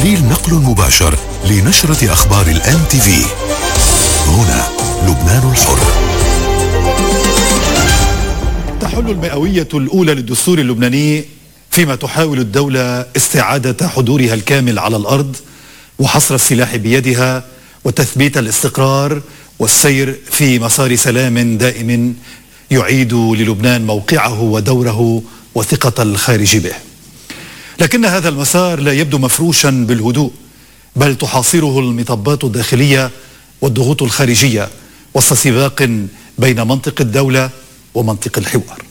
تحليل نقل مباشر لنشرة أخبار الMTV. هنا لبنان الحر. تحل المئوية الأولى للدستور اللبناني فيما تحاول الدولة استعادة حضورها الكامل على الأرض وحصر السلاح بيدها وتثبيت الاستقرار والسير في مسار سلام دائم يعيد للبنان موقعه ودوره وثقة الخارج به. لكن هذا المسار لا يبدو مفروشا بالهدوء، بل تحاصره المطبات الداخلية والضغوط الخارجية وسط سباق بين منطق الدولة ومنطق الحوار.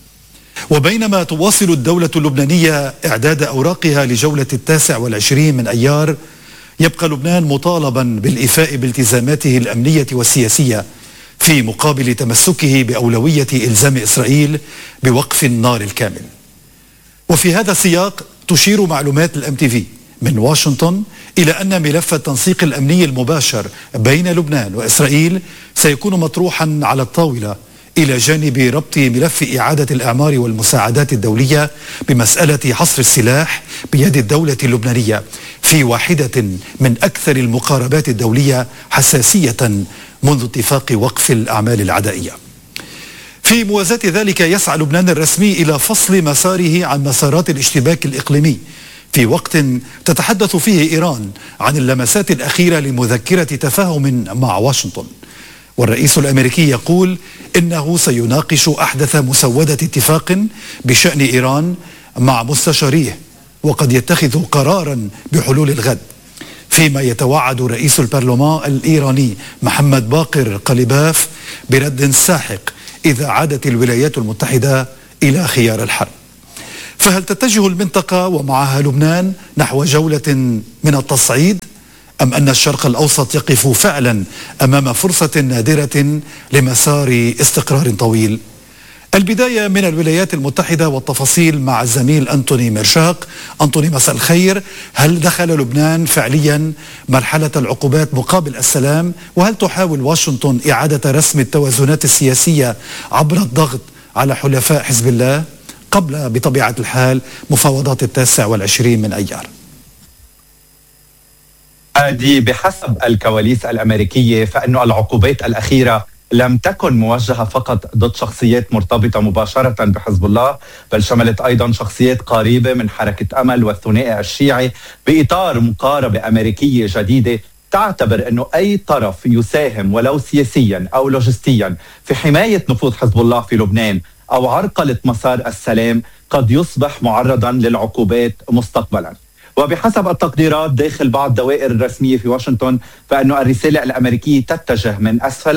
وبينما تواصل الدولة اللبنانية إعداد أوراقها لجولة 29 من أيار، يبقى لبنان مطالبا بالإيفاء بالتزاماته الأمنية والسياسية في مقابل تمسكه بأولوية إلزام إسرائيل بوقف النار الكامل. وفي هذا السياق تشير معلومات الMTV من واشنطن إلى أن ملف التنسيق الأمني المباشر بين لبنان وإسرائيل سيكون مطروحا على الطاولة إلى جانب ربط ملف إعادة الإعمار والمساعدات الدولية بمسألة حصر السلاح بيد الدولة اللبنانية في واحدة من أكثر المقاربات الدولية حساسية منذ اتفاق وقف الأعمال العدائية. في موازاة ذلك يسعى لبنان الرسمي إلى فصل مساره عن مسارات الاشتباك الإقليمي في وقت تتحدث فيه إيران عن اللمسات الأخيرة لمذكرة تفاهم مع واشنطن. والرئيس الأمريكي يقول إنه سيناقش أحدث مسودة اتفاق بشأن إيران مع مستشاريه وقد يتخذ قرارا بحلول الغد، فيما يتوعد رئيس البرلمان الإيراني محمد باقر قليباف برد ساحق إذا عادت الولايات المتحدة إلى خيار الحرب. فهل تتجه المنطقة ومعها لبنان نحو جولة من التصعيد، أم أن الشرق الأوسط يقف فعلا أمام فرصة نادرة لمسار استقرار طويل؟ البداية من الولايات المتحدة والتفاصيل مع الزميل أنتوني مرشاق. أنتوني، مساء الخير. هل دخل لبنان فعليا مرحلة العقوبات مقابل السلام؟ وهل تحاول واشنطن إعادة رسم التوازنات السياسية عبر الضغط على حلفاء حزب الله قبل بطبيعة الحال مفاوضات 29 من أيار؟ هذه بحسب الكواليس الأمريكية فإنه العقوبات الأخيرة لم تكن موجهة فقط ضد شخصيات مرتبطة مباشرة بحزب الله، بل شملت أيضا شخصيات قريبة من حركة أمل والثنائي الشيعي بإطار مقاربة أمريكية جديدة تعتبر أنه أي طرف يساهم ولو سياسيا أو لوجستيا في حماية نفوذ حزب الله في لبنان أو عرقلة مسار السلام قد يصبح معرضا للعقوبات مستقبلا. وبحسب التقديرات داخل بعض الدوائر الرسمية في واشنطن فإنه الرسالة الأمريكية تتجه من أسفل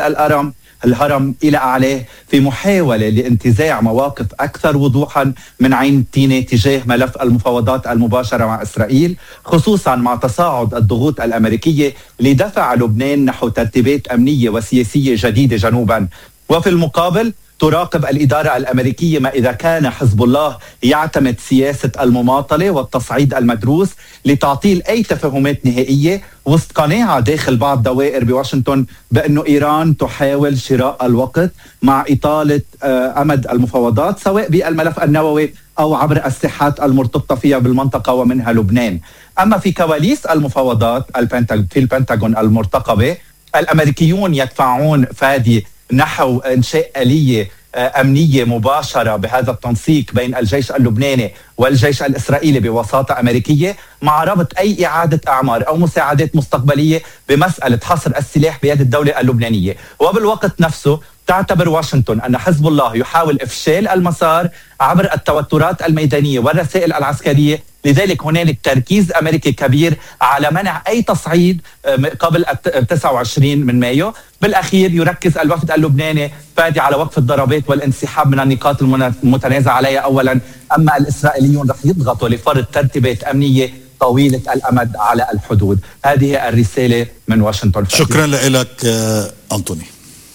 الهرم إلى أعلاه في محاولة لانتزاع مواقف أكثر وضوحا من عين التينة تجاه ملف المفاوضات المباشرة مع إسرائيل، خصوصا مع تصاعد الضغوط الأمريكية لدفع لبنان نحو ترتيبات أمنية وسياسية جديدة جنوبا. وفي المقابل تراقب الإدارة الأمريكية ما إذا كان حزب الله يعتمد سياسة المماطلة والتصعيد المدروس لتعطيل أي تفاهمات نهائية، وسط قناعة داخل بعض دوائر بواشنطن بأنه إيران تحاول شراء الوقت مع إطالة أمد المفاوضات سواء بالملف النووي أو عبر الساحات المرتبطة فيها بالمنطقة ومنها لبنان. أما في كواليس المفاوضات في البنتاغون المرتقبة، الأمريكيون يدفعون فادي نحو إنشاء آلية أمنية مباشرة بهذا التنسيق بين الجيش اللبناني والجيش الإسرائيلي بوساطة أمريكية، مع ربط أي إعادة أعمار أو مساعدات مستقبلية بمسألة حصر السلاح بيد الدولة اللبنانية. وبالوقت نفسه تعتبر واشنطن أن حزب الله يحاول إفشال المسار عبر التوترات الميدانية والرسائل العسكرية، لذلك هنالك تركيز أمريكي كبير على منع أي تصعيد قبل 29 من مايو. بالأخير يركز الوفد اللبناني فادي على وقف الضربات والانسحاب من النقاط المتنازع عليها أولا، أما الإسرائيليون رح يضغطوا لفرض ترتيبات أمنية طويلة الأمد على الحدود. هذه الرسالة من واشنطن. شكرا لك أنتوني.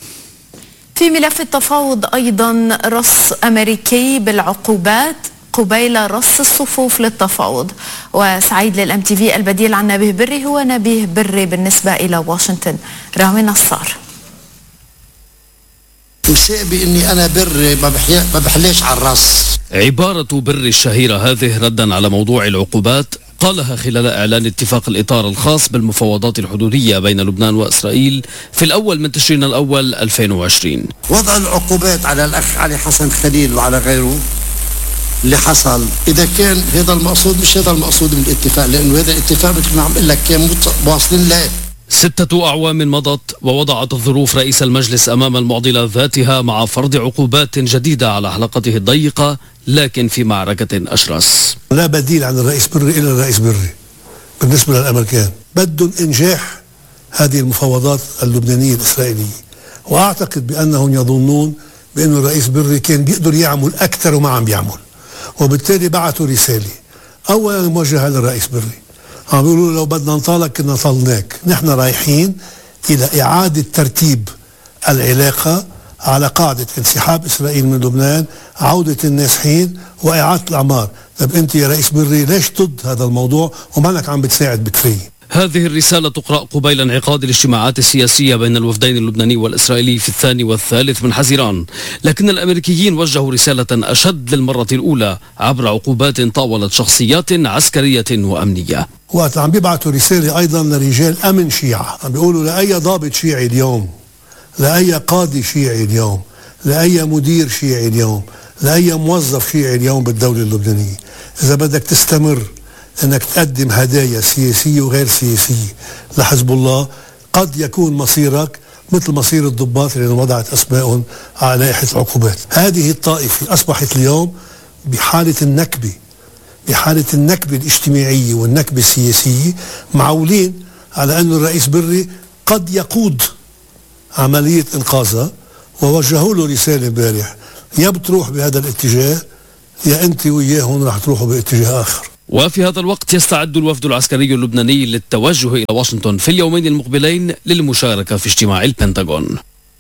في ملف التفاوض أيضا رص أمريكي بالعقوبات قبيل رص الصفوف للتفاوض. وسعيد للMTV البديل عن نبيه بري هو نبيه بري بالنسبة إلى واشنطن. راوي نصار. مساء بإني أنا بري ما بحليش على الرص. عبارة بري الشهيرة هذه ردا على موضوع العقوبات قالها خلال إعلان اتفاق الإطار الخاص بالمفاوضات الحدودية بين لبنان وإسرائيل في الأول من تشرين الأول 2020. وضع العقوبات على الأخ علي حسن خليل وعلى غيره اللي حصل، إذا كان هذا المقصود مش هذا المقصود من الاتفاق، لأنه هذا الاتفاق مثل ما عم أقول لك كان واصلين له. 6 أعوام مضت ووضعت الظروف رئيس المجلس أمام المعضلة ذاتها مع فرض عقوبات جديدة على حلقته الضيقة، لكن في معركة أشرس. لا بديل عن الرئيس بري إلا الرئيس بري بالنسبة للأمريكان. بدهم إنجاح هذه المفاوضات اللبنانية الإسرائيلية، وأعتقد بأنهم يظنون بأن الرئيس بري كان بيقدر يعمل أكثر وما عم بيعمل، وبالتالي بعثوا رسالة أولا موجهة للرئيس بري، عم بيقولوا لو بدنا نطالك كنا طلناك. نحن رايحين إلى إعادة ترتيب العلاقة على قاعدة انسحاب إسرائيل من لبنان، عودة النازحين وإعادة الأعمار. طب أنت يا رئيس بري ليش ضد هذا الموضوع ومالك عم بتساعد بكفاية؟ هذه الرسالة تقرأ قبيل انعقاد الاجتماعات السياسية بين الوفدين اللبناني والإسرائيلي في 2 و3 من حزيران، لكن الأمريكيين وجهوا رسالة أشد للمرة الأولى عبر عقوبات طاولت شخصيات عسكرية وأمنية. وقت عم بيبعثوا رسالة أيضا لرجال أمن شيعة، عم بيقولوا لأي ضابط شيعي اليوم، لأي قاضي شيعي اليوم، لأي مدير شيعي اليوم، لأي موظف شيعي اليوم بالدولة اللبنانية، إذا بدك تستمر أنك تقدم هدايا سياسية وغير سياسية لحزب الله، قد يكون مصيرك مثل مصير الضباط اللي وضعت أسمائهم على لائحة العقوبات. هذه الطائفة أصبحت اليوم بحالة النكبة، بحالة النكبة الاجتماعية والنكبة السياسية، معولين على أن الرئيس بري قد يقود عملية إنقاذها، ووجهوا له رسالة امبارح، يا بتروح بهذا الاتجاه يا أنت وياهم رح تروحوا باتجاه آخر. وفي هذا الوقت يستعد الوفد العسكري اللبناني للتوجه إلى واشنطن في اليومين المقبلين للمشاركة في اجتماع البنتاغون.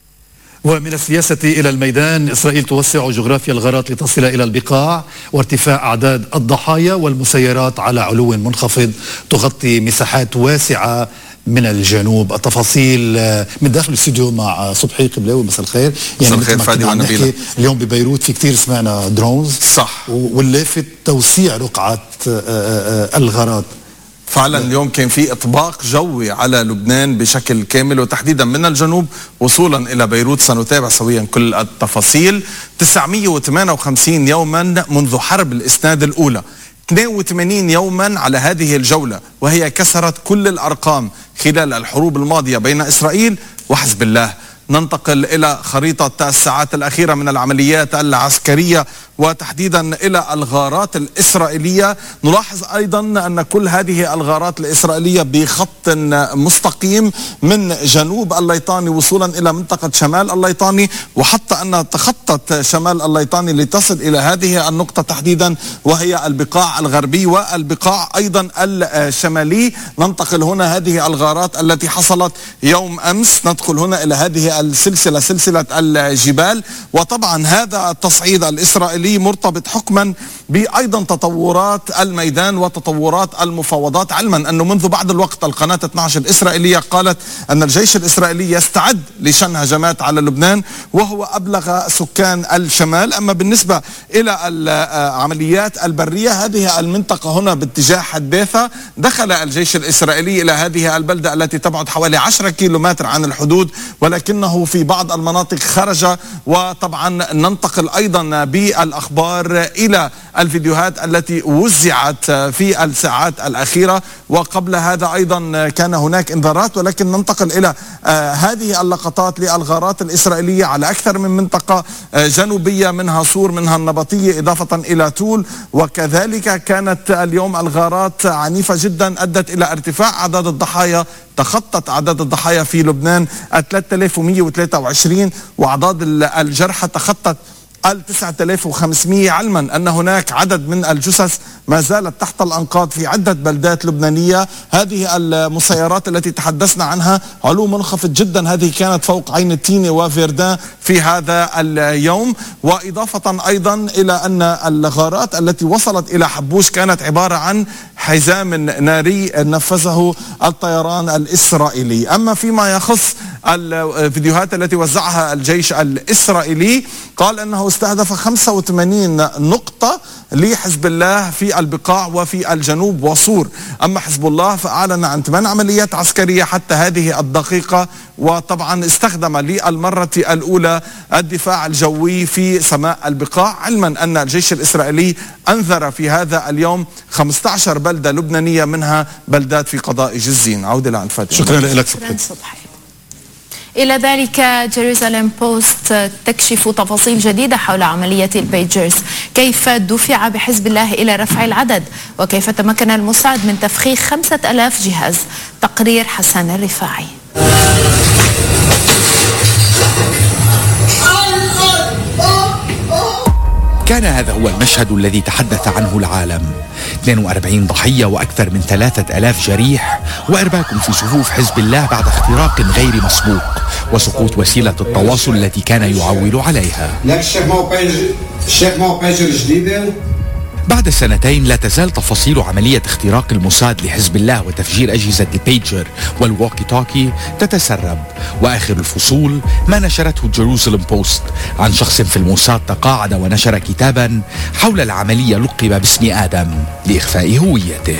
ومن السياسة إلى الميدان، إسرائيل توسع جغرافيا الغارات لتصل إلى البقاع، وارتفاع أعداد الضحايا والمسيرات على علو منخفض تغطي مساحات واسعة من الجنوب. التفاصيل من داخل الاستوديو مع صبحي قبلاوي. مساء الخير. يعني الخير فادي ونبيلة. اليوم ببيروت في كتير سمعنا درونز، صح، واللافت توسيع رقعة الغارات. فعلا اليوم كان في اطباق جوي على لبنان بشكل كامل، وتحديدا من الجنوب وصولا الى بيروت. سنتابع سويا كل التفاصيل. 958 يوما منذ حرب الاسناد الاولى، 82 يوما على هذه الجولة، وهي كسرت كل الأرقام خلال الحروب الماضية بين إسرائيل وحزب الله. ننتقل إلى خريطة الساعات الأخيرة من العمليات العسكرية، وتحديدا إلى الغارات الإسرائيلية. نلاحظ أيضا أن كل هذه الغارات الإسرائيلية بخط مستقيم من جنوب الليطاني وصولا إلى منطقة شمال الليطاني، وحتى أن تخطت شمال الليطاني لتصل إلى هذه النقطة تحديدا، وهي البقاع الغربي والبقاع أيضا الشمالي. ننتقل هنا هذه الغارات التي حصلت يوم أمس. ندخل هنا إلى هذه السلسلة، سلسلة الجبال. وطبعا هذا التصعيد الإسرائيلي مرتبط حكما بأيضا تطورات الميدان وتطورات المفاوضات، علما أنه منذ بعض الوقت القناة 12 الإسرائيلية قالت أن الجيش الإسرائيلي يستعد لشن هجمات على لبنان، وهو أبلغ سكان الشمال. أما بالنسبة إلى العمليات البرية، هذه المنطقة هنا باتجاه حداثة. دخل الجيش الإسرائيلي إلى هذه البلدة التي تبعد حوالي 10 كيلومتر عن الحدود، ولكنه في بعض المناطق خرج. وطبعا ننتقل أيضا بالأخبار إلى الفيديوهات التي وزعت في الساعات الأخيرة، وقبل هذا أيضا كان هناك انذارات. ولكن ننتقل إلى هذه اللقطات للغارات الإسرائيلية على أكثر من منطقة جنوبية، منها صور، منها النبطية، إضافة إلى تول. وكذلك كانت اليوم الغارات عنيفة جدا، أدت إلى ارتفاع أعداد الضحايا. تخطت أعداد الضحايا في لبنان 3123، وأعداد الجرحى تخطت 9500، علما أن هناك عدد من الجثث ما زالت تحت الأنقاض في عدة بلدات لبنانية. هذه المسيرات التي تحدثنا عنها علو منخفض جدا، هذه كانت فوق عين التينة وفيردان في هذا اليوم. وإضافة أيضا إلى أن الغارات التي وصلت إلى حبوش كانت عبارة عن حزام ناري نفذه الطيران الإسرائيلي. أما فيما يخص الفيديوهات التي وزعها الجيش الإسرائيلي، قال أنه استهدف 85 نقطة لحزب الله في البقاع وفي الجنوب وصور. أما حزب الله فأعلن عن 8 عمليات عسكرية حتى هذه الدقيقة، وطبعا استخدم للمرة الأولى الدفاع الجوي في سماء البقاع، علما أن الجيش الإسرائيلي أنذر في هذا اليوم 15 بلدة لبنانية منها بلدات في قضاء جزين. عودة لعند فاتن. شكرا لك صبحي. إلى ذلك جيروزاليم بوست تكشف تفاصيل جديدة حول عملية البيجرز، كيف دفع بحزب الله إلى رفع العدد، وكيف تمكن الموساد من تفخيخ 5000 جهاز. تقرير حسن الرفاعي. كان هذا هو المشهد الذي تحدث عنه العالم، 42 ضحية وأكثر من 3000 جريح، وإرباك في صفوف حزب الله بعد اختراق غير مسبوق وسقوط وسيلة التواصل التي كان يعول عليها. بعد سنتين لا تزال تفاصيل عملية اختراق الموساد لحزب الله وتفجير أجهزة البيجر والووكي توكي تتسرب، وآخر الفصول ما نشرته جيروزاليم بوست عن شخص في الموساد تقاعد ونشر كتابا حول العملية لقب باسم آدم لإخفاء هويته.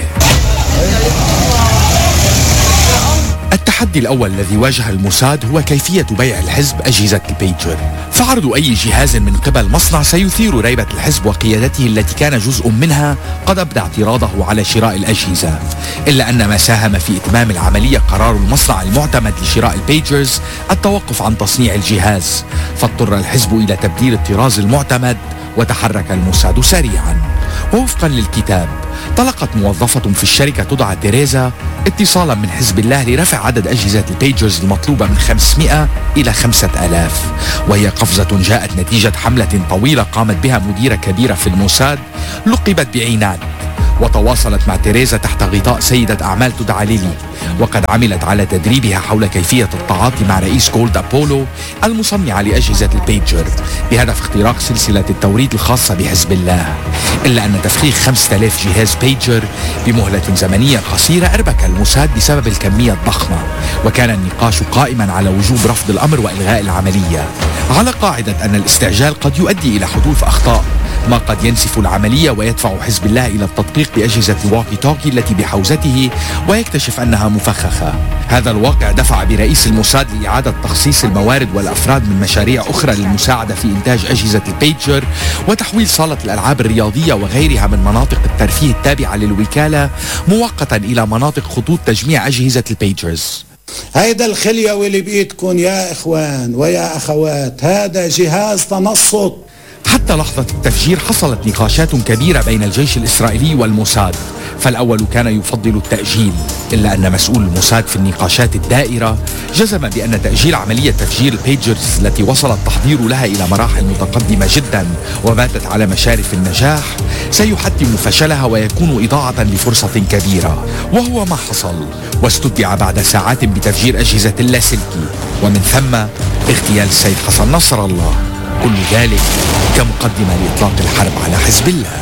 التحدي الأول الذي واجه الموساد هو كيفية بيع الحزب أجهزة البيجر، فعرض أي جهاز من قبل مصنع سيثير ريبة الحزب وقيادته التي كان جزء منها قد أبدى اعتراضه على شراء الأجهزة، إلا أن ما ساهم في إتمام العملية قرار المصنع المعتمد لشراء البيجرز التوقف عن تصنيع الجهاز، فاضطر الحزب إلى تبديل الطراز المعتمد وتحرك الموساد سريعا. ووفقا للكتاب طلقت موظفة في الشركة تدعى تيريزا اتصالا من حزب الله لرفع عدد أجهزة البيجرز المطلوبة من 500 إلى 5000، وهي قفزة جاءت نتيجة حملة طويلة قامت بها مديرة كبيرة في الموساد لقبت بعينات، وتواصلت مع تيريزا تحت غطاء سيدة أعمال تدعى ليلي، وقد عملت على تدريبها حول كيفية التعاطي مع رئيس جولد أبولو المصنعة لأجهزة البيجر بهدف اختراق سلسلة التوريد الخاصة بحزب الله، إلا أن تفخيخ 5000 جهاز بيجر بمهلة زمنية قصيرة أربك الموساد بسبب الكمية الضخمة، وكان النقاش قائما على وجوب رفض الأمر وإلغاء العملية، على قاعدة أن الاستعجال قد يؤدي إلى حدوث أخطاء، ما قد ينسف العملية ويدفع حزب الله إلى التدقيق بأجهزة الووكي توكي التي بحوزته ويكتشف أنها مفخخة. هذا الواقع دفع برئيس الموساد لإعادة تخصيص الموارد والأفراد من مشاريع أخرى للمساعدة في إنتاج أجهزة البيجر وتحويل صالة الألعاب الرياضية وغيرها من مناطق الترفيه التابعة للوكالة مؤقتا إلى مناطق خطوط تجميع أجهزة البيجرز. هيدا الخليوي اللي بإيدكم يا إخوان ويا أخوات هذا جهاز تنصت. حتى لحظة التفجير حصلت نقاشات كبيرة بين الجيش الإسرائيلي والموساد، فالأول كان يفضل التأجيل، إلا أن مسؤول الموساد في النقاشات الدائرة جزم بأن تأجيل عملية تفجير البيجرز التي وصل التحضير لها إلى مراحل متقدمة جدا وباتت على مشارف النجاح سيحتم فشلها ويكون إضاعة لفرصة كبيرة، وهو ما حصل، واستتبع بعد ساعات بتفجير أجهزة اللاسلكي ومن ثم اغتيال السيد حسن نصر الله، كل ذلك كمقدمة لإطلاق الحرب على حزب الله.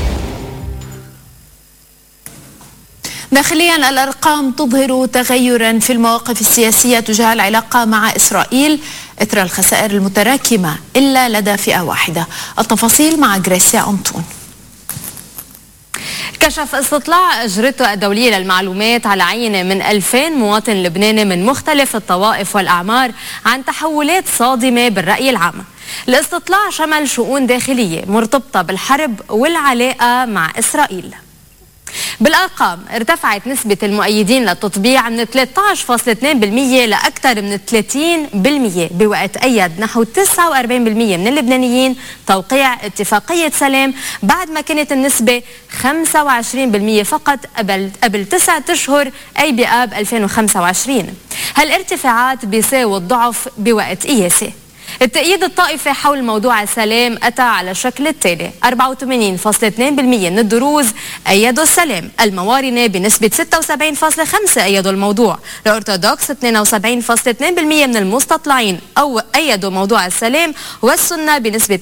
داخليا الأرقام تظهر تغيرا في المواقف السياسية تجاه العلاقة مع إسرائيل إثر الخسائر المتراكمة إلا لدى فئة واحدة. التفاصيل مع غريسيا أنطون. كشف استطلاع أجرته الدولية للمعلومات على عينة من 2000 مواطن لبناني من مختلف الطوائف والأعمار عن تحولات صادمة بالرأي العام. الاستطلاع شمل شؤون داخلية مرتبطة بالحرب والعلاقة مع إسرائيل. بالأرقام ارتفعت نسبة المؤيدين للتطبيع من 13.2% لأكثر من 30%، بوقت أيد نحو 49% من اللبنانيين توقيع اتفاقية سلام، بعد ما كانت النسبة 25% فقط قبل 9 أشهر أي بآب 2025. هالارتفاعات بيساوي الضعف بوقت قياسي. التأييد الطائفي حول موضوع السلام أتى على الشكل التالي: 84.2% من الدروز أيدوا السلام، الموارنة بنسبة 76.5% أيدوا الموضوع، الأرثوذكس 72.2% من المستطلعين أو أيدوا موضوع السلام، والسنة بنسبة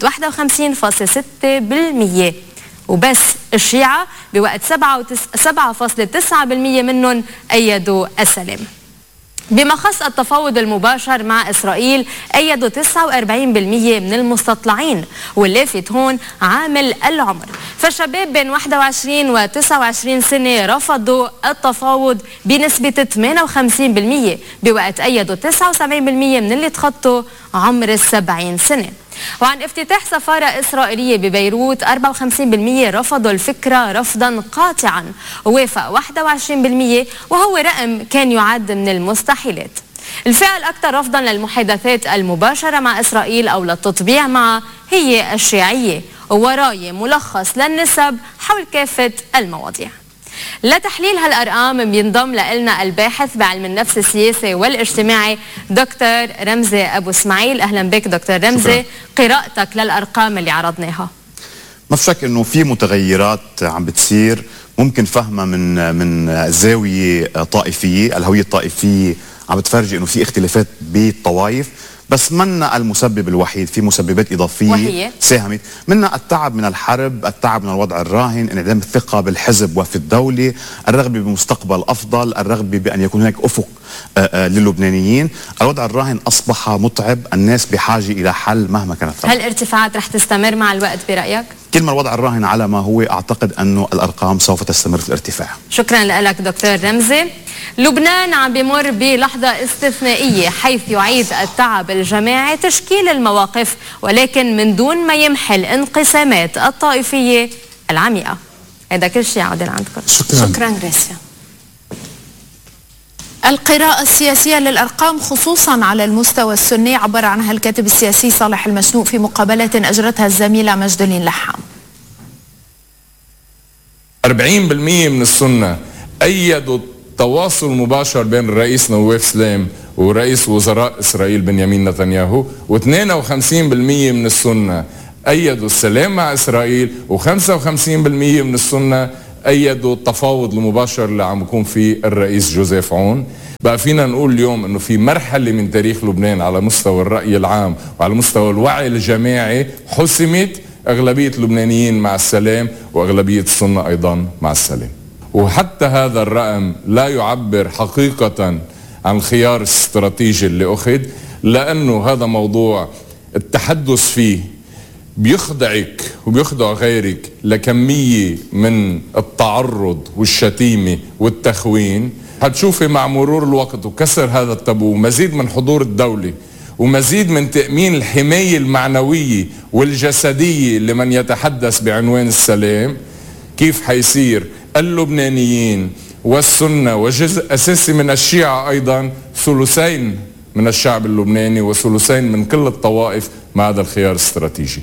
51.6%. وبس الشيعة بوقت 7.9% منهم أيدوا السلام. بما خص التفاوض المباشر مع إسرائيل أيدوا 49% من المستطلعين، واللافت هون عامل العمر، فالشباب بين 21 و 29 سنة رفضوا التفاوض بنسبة 58%، بوقت أيدوا 79% من اللي تخطوا عمر 70 سنة. وعن افتتاح سفارة إسرائيلية ببيروت 54% رفضوا الفكرة رفضا قاطعا، ووافق 21%، وهو رقم كان يعد من المستحيلات. الفئة الأكثر رفضا للمحادثات المباشرة مع إسرائيل أو للتطبيع معها هي الشيعية، ووراي ملخص للنسب حول كافة المواضيع. لتحليل هالأرقام بينضم لنا الباحث بعلم النفس السياسي والاجتماعي دكتور رمزي أبو اسماعيل. أهلا بك دكتور رمزي. قراءتك للأرقام اللي عرضناها. ما في شك انه في متغيرات عم بتصير ممكن فهمها من زاوية طائفية. الهوية الطائفية عم بتفرجي انه في اختلافات بالطوائف، بس منا المسبب الوحيد، في مسببات إضافية وهي ساهمت منها التعب من الحرب، التعب من الوضع الراهن، انعدام الثقة بالحزب وفي الدولة، الرغبة بمستقبل أفضل، الرغبة بأن يكون هناك أفق للبنانيين. الوضع الراهن أصبح متعب، الناس بحاجة إلى حل مهما كانت ثمنه. هل الارتفاعات رح تستمر مع الوقت برأيك؟ كل ما الوضع الراهن على ما هو، أعتقد أنه الأرقام سوف تستمر في الارتفاع. شكرا لك دكتور رمزي. لبنان عم بمر بلحظة استثنائية حيث يعيد التعب الجماعي تشكيل المواقف، ولكن من دون ما يمحي الانقسامات الطائفية العميقة. هذا كل شيء عادل عندكم. شكرا غريسيا. القراءة السياسية للأرقام خصوصا على المستوى السني عبر عنها الكاتب السياسي صالح المشنوق في مقابلة أجرتها الزميلة مجدلين لحام. 40% من السنة أيدوا التواصل المباشر بين الرئيس نواف سلام ورئيس وزراء إسرائيل بنيامين نتنياهو، و52% من السنة أيدوا السلام مع إسرائيل، و55% من السنة أيدوا التفاوض المباشر اللي عم يكون فيه الرئيس جوزيف عون. بقى فينا نقول اليوم أنه في مرحلة من تاريخ لبنان على مستوى الرأي العام وعلى مستوى الوعي الجماعي حسمت أغلبية اللبنانيين مع السلام وأغلبية السنة أيضا مع السلام. وحتى هذا الرقم لا يعبر حقيقة عن الخيار الاستراتيجي اللي أخذ، لأنه هذا موضوع التحدث فيه بيخدعك وبيخدع غيرك لكمية من التعرض والشتيمة والتخوين. هتشوفي مع مرور الوقت وكسر هذا التابو مزيد من حضور الدولة ومزيد من تأمين الحماية المعنوية والجسدية لمن يتحدث بعنوان السلام، كيف حيصير اللبنانيين والسنة وجزء أساسي من الشيعة أيضا ثلثين من الشعب اللبناني وثلثين من كل الطوائف مع هذا الخيار الاستراتيجي.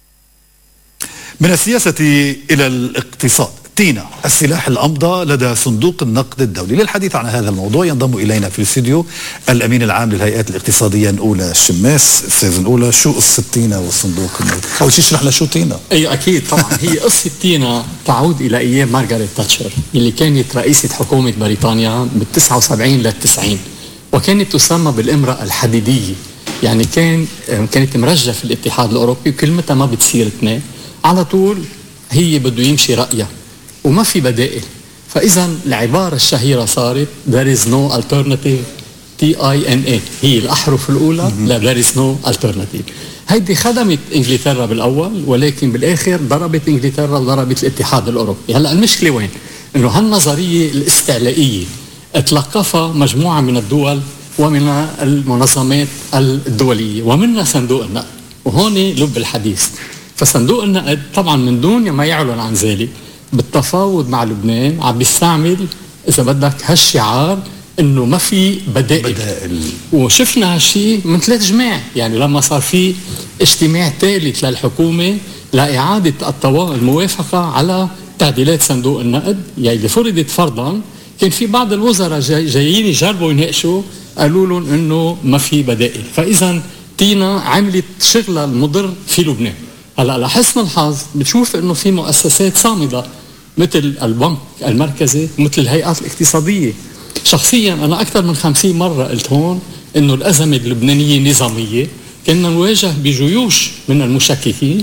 من السياسة إلى الاقتصاد، تينا السلاح الأمضى لدى صندوق النقد الدولي. للحديث عن هذا الموضوع ينضم إلينا في الاستديو الأمين العام للهيئات الاقتصادية نقولة الشماس. أستاذ نقولة، شو قصة تينا والصندوق النقد؟ أول شيء اشرح لنا شو تينا. أي أكيد طبعا. هي قصة تينا تعود إلى أيام مارغريت تاتشر اللي كانت رئيسة حكومة بريطانيا من 79 لل 90، وكانت تسمى بالامرأة الحديدية. يعني كانت مرجة في الاتحاد الأوروبي وكلمتها ما بتصير اثنين، على طول هي بده يمشي رأيها وما في بدائل. فإذا العبارة الشهيرة صارت there is no alternative TINA، هي الأحرف الأولى لا there is no alternative. هيدي خدمت إنجلترا بالأول، ولكن بالآخر ضربت إنجلترا وضربت الاتحاد الأوروبي. هلأ المشكلة وين؟ إنه هالنظرية الاستعلائية اتلقفها مجموعة من الدول ومن المنظمات الدولية ومنها صندوق النقد، وهون لب الحديث. فصندوق النقد طبعا من دون ما يعلن عن ذلك بالتفاوض مع لبنان عم بيستعمل اذا بدك هالشعار انه ما في بدائل. وشفنا هالشيء من 3 جماع، يعني لما صار في اجتماع ثالث للحكومه لاعاده الموافقه على تعديلات صندوق النقد اللي فرضت فرضا، كان في بعض الوزراء جايين يجربوا يناقشوا، قالوا لهم انه ما في بدائل. فاذا تينا عملت شغلها المضر في لبنان. هلا لحسن الحظ بتشوف انه في مؤسسات صامده مثل البنك المركزي مثل الهيئات الاقتصاديه. شخصيا انا اكثر من 50 مره قلت هون انه الازمه اللبنانيه نظاميه، كنا نواجه بجيوش من المشككين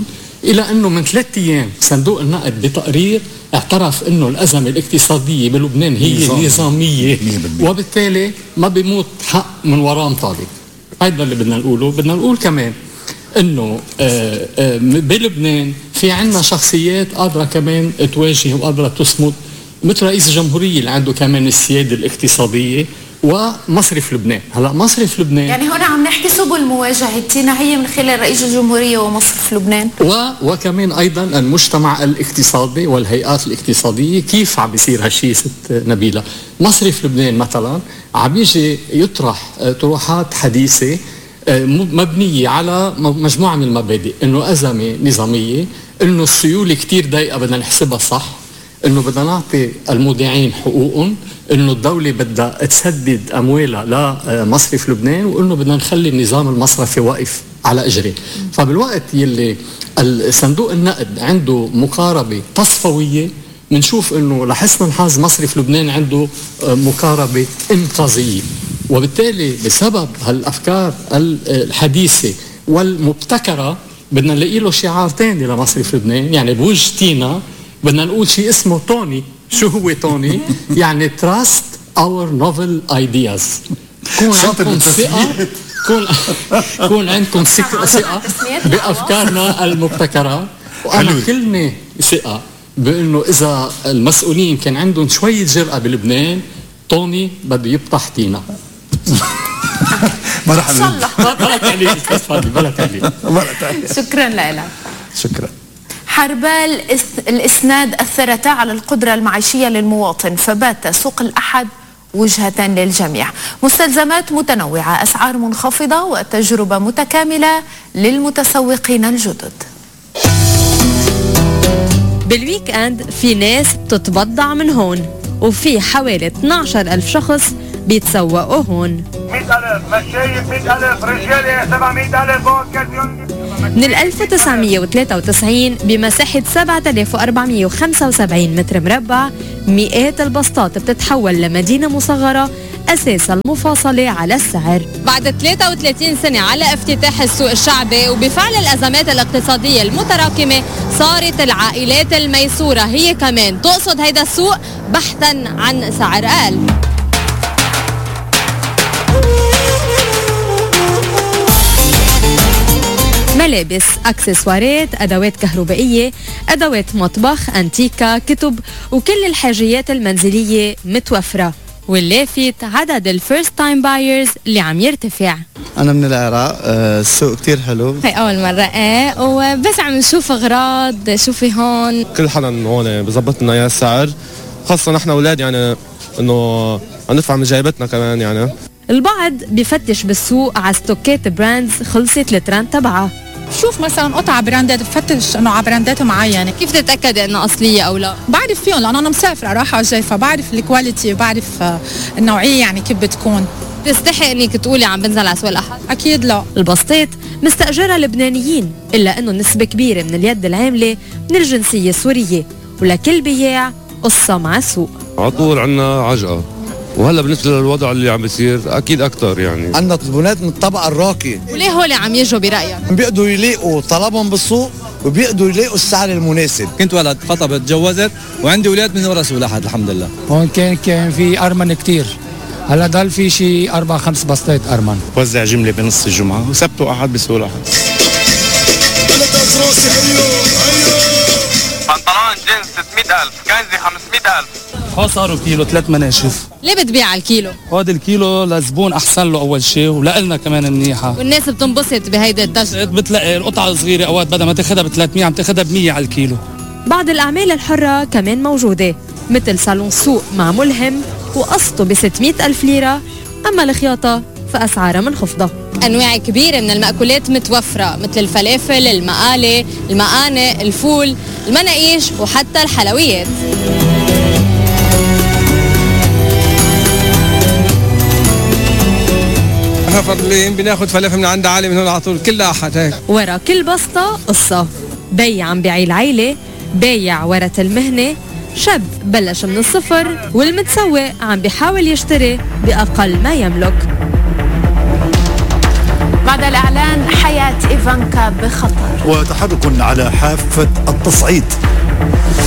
إلى أنه من 3 أيام صندوق النقد بتقرير اعترف أنه الأزمة الاقتصادية بلبنان هي نظامية، وبالتالي ما بيموت حق من وراء مطالب. هذا اللي بدنا نقوله. بدنا نقول كمان أنه بلبنان في عنا شخصيات قادرة كمان تواجه وقادرة تصمد، مثل رئيس الجمهورية اللي عنده كمان السيادة الاقتصادية، ومصرف لبنان. هلا مصرف لبنان يعني هنا عم نحكي سبل مواجهتنا هي من خلال رئيس الجمهورية ومصرف لبنان، وكمان ايضا المجتمع الاقتصادي والهيئات الاقتصادية. كيف عم بيصير هالشيء ست نبيلة؟ مصرف لبنان مثلا عم يجي يطرح طروحات حديثة مبنية على مجموعة من المبادئ، انه أزمة نظامية، انه السيولة كتير ضيقة بدنا نحسبها صح، انه بدنا نعطي المودعين حقوقهم، انه الدولة بدها تسدد اموالها لمصرف لبنان، وانه بدنا نخلي النظام المصرفي واقف على اجريه. فبالوقت يلي الصندوق النقد عنده مقاربة تصفوية، بنشوف انه لحسن الحظ مصرف لبنان عنده مقاربة انقاذية. وبالتالي بسبب هالافكار الحديثة والمبتكرة بدنا نلاقي له شعار ثاني لمصرف لبنان. يعني بوجه تينا بدنا نقول شيء اسمه توني. شو هو توني؟ يعني trust our novel ideas. كون عندكم ثقة، كون عندكم ثقة بأفكارنا المبتكرة. وأنا كلمة ثقة بأنه إذا المسؤولين كان عندهم شوية جرأة بلبنان، توني بده يبطح تينا. مرحبا. بلا تعليق. شكرا لك. شكرا. حربال الإسناد أثرتا على القدرة المعيشية للمواطن، فبات سوق الأحد وجهة للجميع. مستلزمات متنوعة، أسعار منخفضة، وتجربة متكاملة للمتسوقين الجدد. بالويك اند في ناس بتتبضع من هون، وفي حوالي 12,000 شخص بيتسوقوا هون. 100,000 مشايب، 100,000 رجالة، 700,000 من 1993 بمساحة 7475 متر مربع، مئات البسطات بتتحول لمدينة مصغرة أساس المفاصلة على السعر. بعد 33 سنة على افتتاح السوق الشعبي وبفعل الأزمات الاقتصادية المتراكمة، صارت العائلات الميسورة هي كمان تقصد هيدا السوق بحثا عن سعر أقل. ملابس، اكسسوارات، ادوات كهربائيه، ادوات مطبخ، انتيكا، كتب، وكل الحاجيات المنزليه متوفره. واللافت عدد الفيرست تايم بايرز اللي عم يرتفع. انا من العراق، السوق كتير حلو. هي اول مره وبس عم نشوف اغراض. شوفي هون كل حدا هون بظبط لنا اياه السعر، خاصه نحن اولاد يعني انه ندفع من جيبتنا كمان. يعني البعض بفتش بالسوق على ستوكات براندز خلصت الترند تبعها. شوف مثلا قطع براندات، بفتش انه على براندات معينه. كيف تتاكدي انها اصليه او لا؟ بعرف فيهم لانه انا مسافره رايحه جاي، فبعرف الكواليتي وبعرف النوعيه يعني كيف بتكون. تستحق انك تقولي عم بنزل على سوق الاحد؟ اكيد لا. البسطات مستاجره لبنانيين، الا انه نسبه كبيره من اليد العامله من الجنسيه السوريه، ولكل بياع قصه مع السوق. على طول عندنا عجقه، وهلا بالنسبه للوضع اللي عم بيصير اكيد اكثر. يعني عندنا زبونات من الطبقه الراقيه. وليه هول عم يجوا برايك؟ بيقدروا يلاقوا طلبهم بالسوق وبيقدروا يلاقوا السعر المناسب. كنت ولد خطبت تجوزت وعندي اولاد من ورا سوق الاحد الحمد لله. هون كان في ارمن كتير، هلا ضل في شيء 4-5 بسطات ارمن. وزع جمله بنص الجمعه وسبت واحد بسوق الاحد. بنطلون جينز 600,000، كنزي 500,000. هو صاروا كيلو 3 مناشف. ليه بتبيع الكيلو؟ هذا الكيلو للزبون احسن له اول شيء، ولنا كمان منيحه. والناس بتنبسط بهيدا التجربه. بتلاقي القطعه صغيره اوقات بدل ما تاخذها ب 300 عم تاخذها ب 100 على الكيلو. بعض الاعمال الحره كمان موجوده، مثل صالون سوق مع ملهم وقسطه ب 600,000 ليره، اما الخياطه فاسعارها منخفضه. انواع كبيره من المأكولات متوفره، مثل الفلافل، المقالي، المقانق، الفول، المناقيش، وحتى الحلويات. احنا فاضلين بناخذ فلافل من عند علي من هون على طول، كلها احد هيك. ورا كل بسطه قصه، بيع عم بيعي العيله، بايع ورث المهنه، شاب بلش من الصفر، والمتسوق عم بيحاول يشتري باقل ما يملك. بعد الإعلان حياة إيفانكا بخطر. وتحرك على حافة التصعيد.